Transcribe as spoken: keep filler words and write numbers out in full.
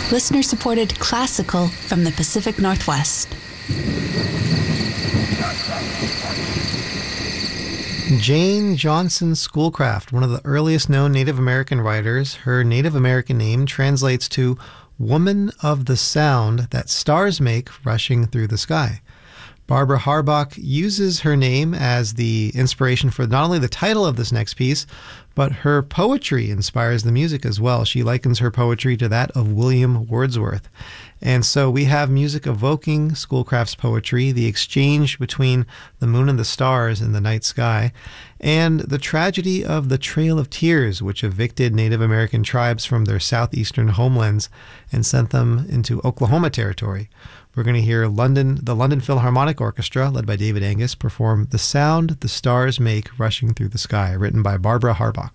listener-supported classical from the Pacific Northwest. Jane Johnson Schoolcraft, one of the earliest known Native American writers. Her Native American name translates to Woman of the Sound That Stars Make Rushing Through the Sky. Barbara Harbach uses her name as the inspiration for not only the title of this next piece, but her poetry inspires the music as well. She likens her poetry to that of William Wordsworth. And so we have music evoking Schoolcraft's poetry, the exchange between the moon and the stars in the night sky, and the tragedy of the Trail of Tears, which evicted Native American tribes from their southeastern homelands and sent them into Oklahoma Territory. We're going to hear London, the London Philharmonic Orchestra, led by David Angus, perform The Sound the Stars Make Rushing Through the Sky, written by Barbara Harbach.